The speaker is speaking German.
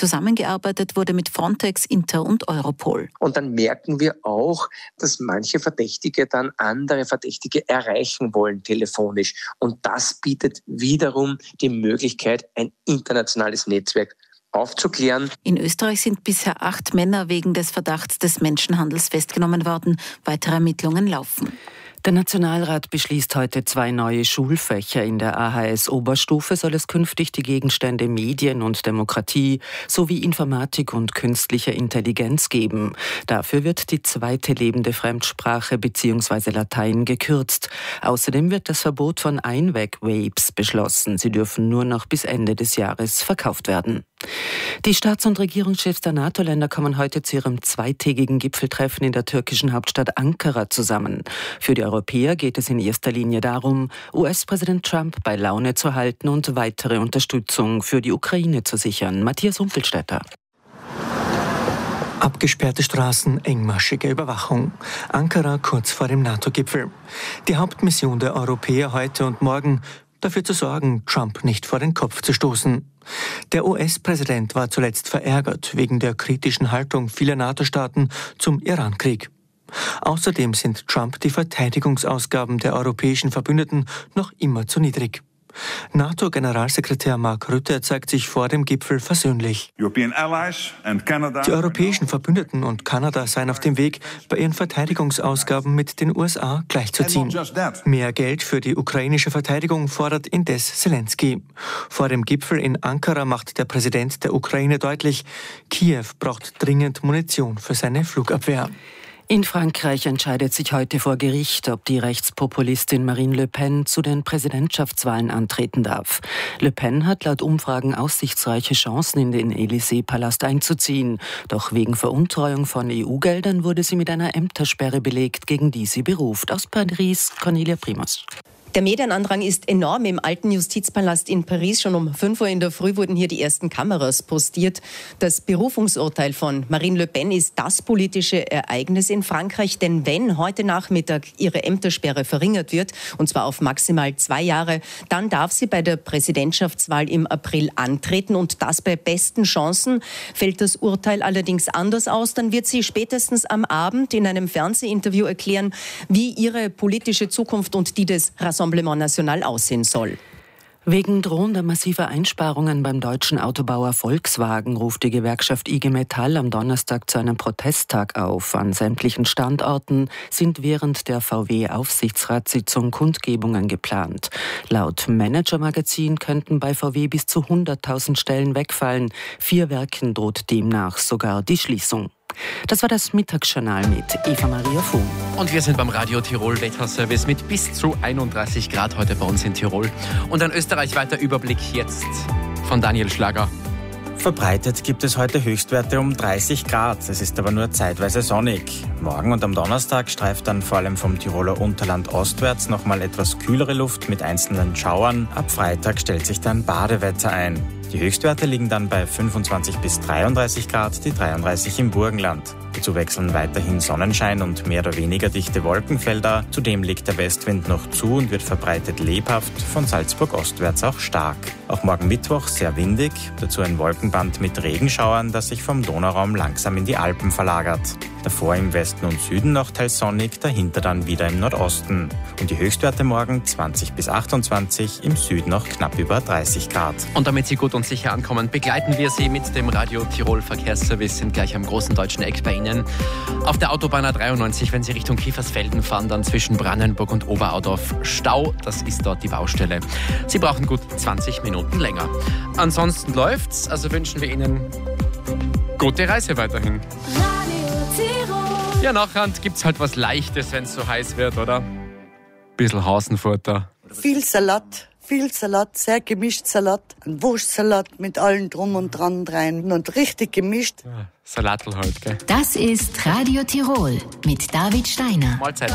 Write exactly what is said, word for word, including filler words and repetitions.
Zusammengearbeitet wurde mit Frontex, Inter und Europol. Und dann merken wir auch, dass manche Verdächtige dann andere Verdächtige erreichen wollen telefonisch. Und das bietet wiederum die Möglichkeit, ein internationales Netzwerk aufzuklären. In Österreich sind bisher acht Männer wegen des Verdachts des Menschenhandels festgenommen worden. Weitere Ermittlungen laufen. Der Nationalrat beschließt heute zwei neue Schulfächer. In der A H S-Oberstufe soll es künftig die Gegenstände Medien und Demokratie sowie Informatik und künstlicher Intelligenz geben. Dafür wird die zweite lebende Fremdsprache bzw. Latein gekürzt. Außerdem wird das Verbot von Einweg-Vapes beschlossen. Sie dürfen nur noch bis Ende des Jahres verkauft werden. Die Staats- und Regierungschefs der NATO-Länder kommen heute zu ihrem zweitägigen Gipfeltreffen in der türkischen Hauptstadt Ankara zusammen. Für die Europäer geht es in erster Linie darum, U S-Präsident Trump bei Laune zu halten und weitere Unterstützung für die Ukraine zu sichern. Matthias Humpelstädter. Abgesperrte Straßen, engmaschige Überwachung. Ankara kurz vor dem NATO-Gipfel. Die Hauptmission der Europäer heute und morgen: dafür zu sorgen, Trump nicht vor den Kopf zu stoßen. Der U S-Präsident war zuletzt verärgert wegen der kritischen Haltung vieler NATO-Staaten zum Iran-Krieg. Außerdem sind Trump die Verteidigungsausgaben der europäischen Verbündeten noch immer zu niedrig. NATO-Generalsekretär Mark Rutte zeigt sich vor dem Gipfel versöhnlich. Die europäischen Verbündeten und Kanada seien auf dem Weg, bei ihren Verteidigungsausgaben mit den U S A gleichzuziehen. Mehr Geld für die ukrainische Verteidigung fordert indes Zelensky. Vor dem Gipfel in Ankara macht der Präsident der Ukraine deutlich, Kiew braucht dringend Munition für seine Flugabwehr. In Frankreich entscheidet sich heute vor Gericht, ob die Rechtspopulistin Marine Le Pen zu den Präsidentschaftswahlen antreten darf. Le Pen hat laut Umfragen aussichtsreiche Chancen, in den Élysée-Palast einzuziehen. Doch wegen Veruntreuung von E U-Geldern wurde sie mit einer Ämtersperre belegt, gegen die sie beruft. Aus Paris, Cornelia Primus. Der Medienandrang ist enorm im alten Justizpalast in Paris. Schon um fünf Uhr in der Früh wurden hier die ersten Kameras postiert. Das Berufungsurteil von Marine Le Pen ist das politische Ereignis in Frankreich. Denn wenn heute Nachmittag ihre Ämtersperre verringert wird, und zwar auf maximal zwei Jahre, dann darf sie bei der Präsidentschaftswahl im April antreten. Und das bei besten Chancen. Fällt das Urteil allerdings anders aus, dann wird sie spätestens am Abend in einem Fernsehinterview erklären, wie ihre politische Zukunft und die des Rassemblement National aussehen soll. Wegen drohender massiver Einsparungen beim deutschen Autobauer Volkswagen ruft die Gewerkschaft I G Metall am Donnerstag zu einem Protesttag auf. An sämtlichen Standorten sind während der V W-Aufsichtsratssitzung Kundgebungen geplant. Laut Manager-Magazin könnten bei V W bis zu hunderttausend Stellen wegfallen. Vier Werken droht demnach sogar die Schließung. Das war das Mittagsjournal mit Eva Maria Fuhn. Und wir sind beim Radio Tirol Wetterservice mit bis zu einunddreißig Grad heute bei uns in Tirol. Und ein österreichweiter Überblick jetzt von Daniel Schlager. Verbreitet gibt es heute Höchstwerte um dreißig Grad. Es ist aber nur zeitweise sonnig. Morgen und am Donnerstag streift dann vor allem vom Tiroler Unterland ostwärts nochmal etwas kühlere Luft mit einzelnen Schauern. Ab Freitag stellt sich dann Badewetter ein. Die Höchstwerte liegen dann bei fünfundzwanzig bis dreiunddreißig Grad, die dreiunddreißig im Burgenland. Dazu wechseln weiterhin Sonnenschein und mehr oder weniger dichte Wolkenfelder. Zudem legt der Westwind noch zu und wird verbreitet lebhaft, von Salzburg ostwärts auch stark. Auch morgen Mittwoch sehr windig, dazu ein Wolkenband mit Regenschauern, das sich vom Donauraum langsam in die Alpen verlagert. Davor im Westen und Süden noch teils sonnig, dahinter dann wieder im Nordosten. Und die Höchstwerte morgen zwanzig bis achtundzwanzig, im Süden noch knapp über dreißig Grad. Und damit Sie gut und sicher ankommen, begleiten wir Sie mit dem Radio Tirol Verkehrsservice, sind gleich am großen deutschen Eck bei Ihnen. Auf der Autobahn A dreiundneunzig, wenn Sie Richtung Kiefersfelden fahren, dann zwischen Brandenburg und Oberaudorf Stau, das ist dort die Baustelle. Sie brauchen gut zwanzig Minuten länger. Ansonsten läuft's, also wünschen wir Ihnen gute Reise weiterhin. Ja, nachher gibt's halt was Leichtes, wenn es so heiß wird, oder? Bisschen Hasenfutter. Viel Salat, viel Salat, sehr gemischt Salat. Ein Wurstsalat mit allem drum und dran rein und richtig gemischt. Ja, Salatl halt, gell? Das ist Radio Tirol mit David Steiner. Mahlzeit.